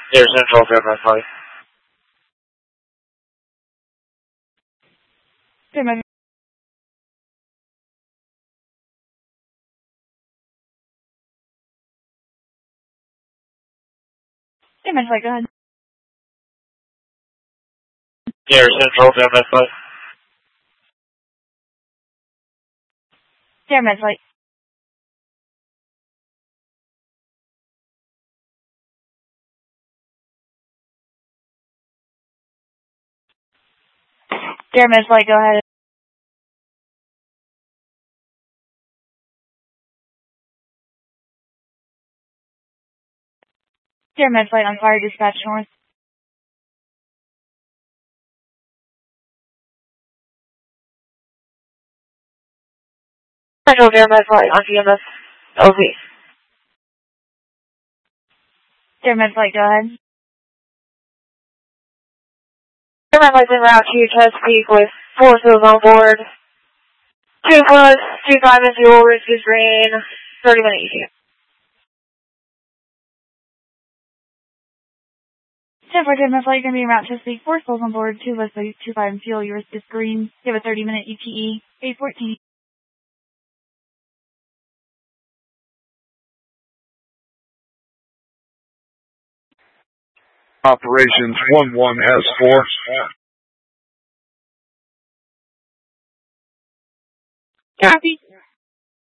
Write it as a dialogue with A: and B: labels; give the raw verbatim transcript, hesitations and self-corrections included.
A: Air Central, Fairmont Flight.
B: Fairmont. Fairmont Flight, go ahead.
A: Air Central, Fairmont Flight.
B: Fairmont Flight. Fairmont Flight, go ahead. Fairmont Flight on fire, dispatch north.
A: Central, Fairmont Flight on T M S L V.
B: Fairmont Flight, go ahead.
A: Fairmont Flight's en route to Chesapeake with forces on board. Two plus, two five and fuel, risk is green, thirty minute E T A.
B: ten four Fairmont Flight, going to be en route to Chesapeake, four souls on board, two plus two five and fuel, your risk is green. You have a thirty minute E T E, eight fourteen.
C: Operations one one S four.
A: Copy.